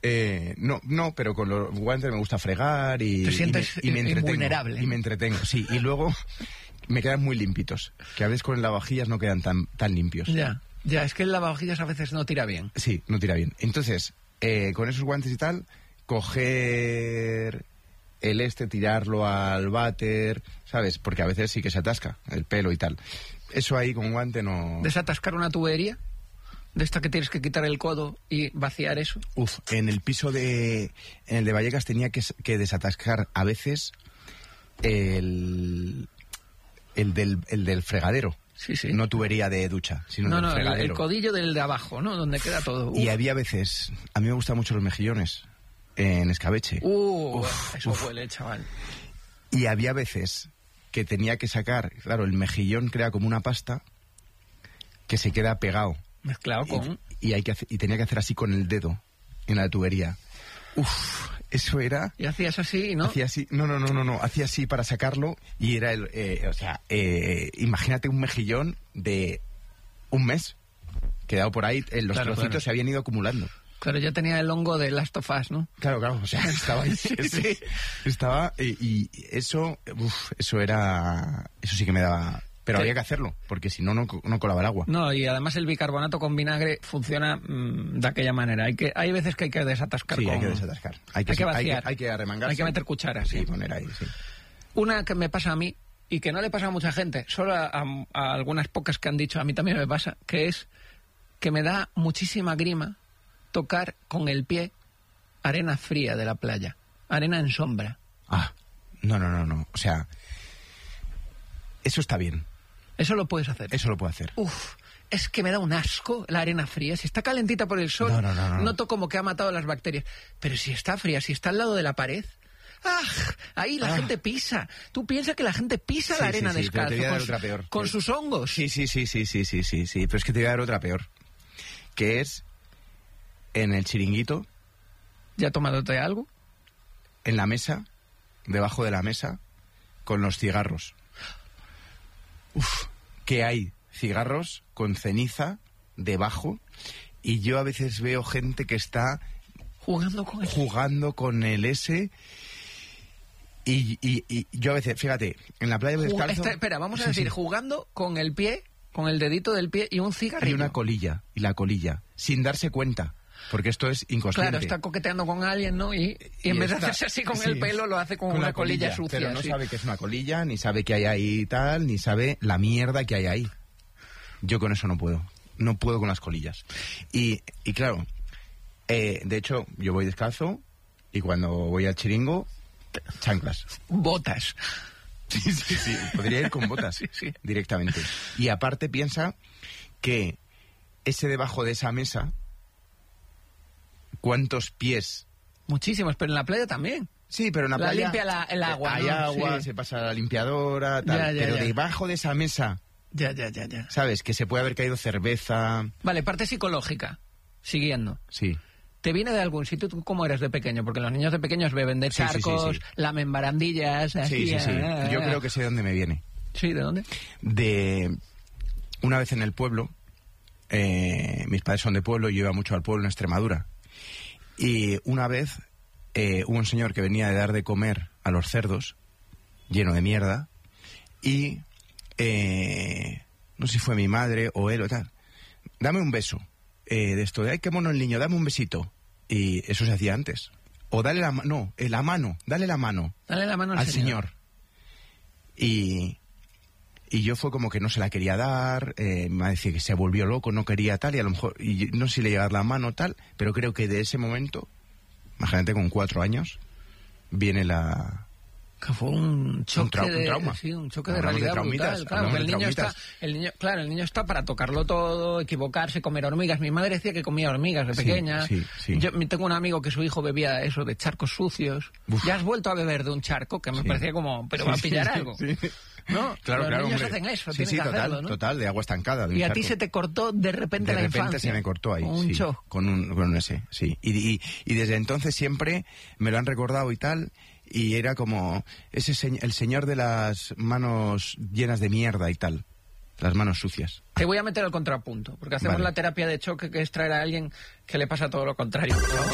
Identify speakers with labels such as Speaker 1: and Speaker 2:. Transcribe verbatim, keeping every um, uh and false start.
Speaker 1: Eh, no, no, pero con los guantes me gusta fregar y,
Speaker 2: Te sientes
Speaker 1: y, me, y me entretengo.
Speaker 2: invulnerable.
Speaker 1: Y me entretengo, sí. Y luego me quedan muy limpitos, que a veces con el lavavajillas no quedan tan, tan limpios.
Speaker 2: Ya, ya, es que el lavavajillas a veces no tira bien.
Speaker 1: Sí, no tira bien. Entonces, eh, con esos guantes y tal, coger el este, tirarlo al váter, ¿sabes? Porque a veces sí que se atasca el pelo y tal. Eso ahí con guante no...
Speaker 2: ¿Desatascar una tubería? ¿De esta que tienes que quitar el codo y vaciar eso?
Speaker 1: Uf, en el piso de... En el de Vallecas tenía que, que desatascar a veces el... El del, el del fregadero.
Speaker 2: Sí, sí.
Speaker 1: No tubería de ducha, sino
Speaker 2: no,
Speaker 1: del
Speaker 2: no,
Speaker 1: fregadero.
Speaker 2: El, el codillo del de abajo, ¿no? Donde queda todo. Uf.
Speaker 1: Y había veces... A mí me gustan mucho los mejillones en escabeche.
Speaker 2: Uh,
Speaker 1: uf,
Speaker 2: eso
Speaker 1: uf.
Speaker 2: huele, chaval.
Speaker 1: Y había veces que tenía que sacar... Claro, el mejillón crea como una pasta que se queda pegado.
Speaker 2: Mezclado con...
Speaker 1: Y, y, hay que hacer, y tenía que hacer así con el dedo en la tubería. Uf, eso era...
Speaker 2: Y hacías así, ¿no?
Speaker 1: Hacía así, no, no, no, no, no, hacía así para sacarlo y era el... Eh, o sea, eh, imagínate un mejillón de un mes quedado por ahí, en los
Speaker 2: claro,
Speaker 1: trocitos
Speaker 2: claro.
Speaker 1: se habían ido acumulando.
Speaker 2: Claro, ya tenía el hongo de Last of Us, ¿no?
Speaker 1: Claro, claro, o sea, estaba ahí,
Speaker 2: sí,
Speaker 1: sí,
Speaker 2: sí.
Speaker 1: Estaba, y, y eso, uf, eso era... Eso sí que me daba... Pero
Speaker 2: sí.
Speaker 1: había que hacerlo, porque si no, no, no colaba el agua.
Speaker 2: No, y además el bicarbonato con vinagre funciona mmm, de aquella manera. Hay que, hay veces que hay que desatascar.
Speaker 1: Sí,
Speaker 2: con...
Speaker 1: hay que desatascar. Hay que,
Speaker 2: hay que vaciar.
Speaker 1: Hay que, hay que arremangarse.
Speaker 2: Hay que meter cucharas.
Speaker 1: Sí,
Speaker 2: sí,
Speaker 1: poner ahí, sí.
Speaker 2: Una que me pasa a mí, y que no le pasa a mucha gente, solo a, a, a algunas pocas que han dicho, a mí también me pasa, que es que me da muchísima grima tocar con el pie arena fría de la playa. Arena en sombra.
Speaker 1: Ah, no, no, no, no. O sea, eso está bien.
Speaker 2: Eso lo puedes hacer.
Speaker 1: Eso lo puedo hacer.
Speaker 2: Uf, es que me da un asco la arena fría. Si está calentita por el sol,
Speaker 1: no, no, no, no.
Speaker 2: noto como que ha matado las bacterias. Pero si está fría, si está al lado de la pared... ¡Ah! Ahí la ah. gente pisa. Tú piensas que la gente pisa sí, la arena
Speaker 1: sí, sí,
Speaker 2: descalzo
Speaker 1: te voy a dar
Speaker 2: con,
Speaker 1: otra peor.
Speaker 2: con sus hongos.
Speaker 1: Sí, sí, sí, sí, sí, sí, sí, sí. Pero es que te voy a dar otra peor. Que es en el chiringuito.
Speaker 2: ¿Ya tomándote algo?
Speaker 1: En la mesa, debajo de la mesa, con los cigarros. Uf, que hay cigarros con ceniza debajo y yo a veces veo gente que está
Speaker 2: jugando con el,
Speaker 1: jugando con el S y, y, y yo a veces, fíjate, en la playa descalzo...
Speaker 2: Esta, espera, vamos a
Speaker 1: sí,
Speaker 2: decir,
Speaker 1: sí.
Speaker 2: jugando con el pie, con el dedito del pie y un cigarrillo.
Speaker 1: Y una colilla, y la colilla, sin darse cuenta. Porque esto es inconsciente.
Speaker 2: Claro, está coqueteando con alguien, ¿no? Y, y en
Speaker 1: y
Speaker 2: vez
Speaker 1: está,
Speaker 2: de hacerse así con sí, el pelo, lo hace con,
Speaker 1: con
Speaker 2: una colilla,
Speaker 1: colilla
Speaker 2: sucia.
Speaker 1: Pero no
Speaker 2: sí.
Speaker 1: sabe que es una colilla, ni sabe que hay ahí tal, ni sabe la mierda que hay ahí. Yo con eso no puedo. No puedo con las colillas. Y, y claro, eh, de hecho, yo voy descalzo y cuando voy al chiringo, chanclas.
Speaker 2: Botas.
Speaker 1: Sí, sí, sí. Podría ir con botas
Speaker 2: sí, sí.
Speaker 1: directamente. Y aparte piensa que ese debajo de esa mesa... ¿Cuántos pies?
Speaker 2: Muchísimos, pero en la playa también.
Speaker 1: Sí, pero en la,
Speaker 2: la
Speaker 1: playa...
Speaker 2: limpia la, el agua,
Speaker 1: Hay
Speaker 2: ¿no?
Speaker 1: agua,
Speaker 2: sí.
Speaker 1: se pasa la limpiadora, tal.
Speaker 2: Ya, ya,
Speaker 1: pero
Speaker 2: ya.
Speaker 1: debajo de esa mesa...
Speaker 2: Ya, ya, ya, ya.
Speaker 1: ¿Sabes? Que se puede haber caído cerveza...
Speaker 2: Vale, parte psicológica. Siguiendo.
Speaker 1: Sí.
Speaker 2: ¿Te viene de algún sitio? ¿Tú cómo eres de pequeño? Porque los niños de pequeños beben de charcos, sí, sí, sí, sí. lamen barandillas... Así,
Speaker 1: sí, sí, sí.
Speaker 2: Ah,
Speaker 1: Yo
Speaker 2: ah,
Speaker 1: creo que sé de dónde me viene.
Speaker 2: ¿Sí? ¿De dónde?
Speaker 1: De... Una vez en el pueblo... Eh, mis padres son de pueblo y yo iba mucho al pueblo en Extremadura. Y una vez eh, hubo un señor que venía de dar de comer a los cerdos, lleno de mierda, y eh, no sé si fue mi madre o él o tal, dame un beso, eh, de esto de, ay, qué mono el niño, dame un besito. Y eso se hacía antes. O dale la mano, no, eh, la mano, dale la mano.
Speaker 2: Dale la mano al,
Speaker 1: al
Speaker 2: señor.
Speaker 1: señor. Y... Y yo fue como que no se la quería dar, eh, me decía que se volvió loco, no quería tal, y a lo mejor, y no sé si le iba a dar la mano tal, pero creo que de ese momento, imagínate con cuatro años, viene la...
Speaker 2: Que fue un choque
Speaker 1: un tra
Speaker 2: de...
Speaker 1: un trauma.
Speaker 2: Sí, un choque de
Speaker 1: Hablamos
Speaker 2: realidad
Speaker 1: de
Speaker 2: brutal. Claro, que el niño está, el niño, claro, el niño está para tocarlo todo, equivocarse, comer hormigas. Mi madre decía que comía hormigas de pequeña.
Speaker 1: Sí, sí, sí.
Speaker 2: Yo tengo un amigo que su hijo bebía eso de charcos sucios. Uf. Ya has vuelto a beber de un charco, que me sí. parecía como, pero sí, va a pillar
Speaker 1: sí,
Speaker 2: algo.
Speaker 1: Sí.
Speaker 2: ¿No?
Speaker 1: Claro,
Speaker 2: los
Speaker 1: claro,
Speaker 2: niños
Speaker 1: hombre.
Speaker 2: hacen eso,
Speaker 1: sí,
Speaker 2: tienen
Speaker 1: sí,
Speaker 2: que
Speaker 1: total,
Speaker 2: hacerlo, ¿no?
Speaker 1: Total, de agua estancada.
Speaker 2: Y a ti se te cortó de repente
Speaker 1: de
Speaker 2: la
Speaker 1: repente
Speaker 2: infancia.
Speaker 1: se me cortó ahí,
Speaker 2: un
Speaker 1: sí,
Speaker 2: shock.
Speaker 1: Con un, con un ese, sí. Y, y, y desde entonces siempre me lo han recordado y tal, y era como ese se, el señor de las manos llenas de mierda y tal. Las manos sucias.
Speaker 2: Te voy a meter al contrapunto, porque hacemos vale. la terapia de choque, que es traer a alguien que le pasa todo lo contrario.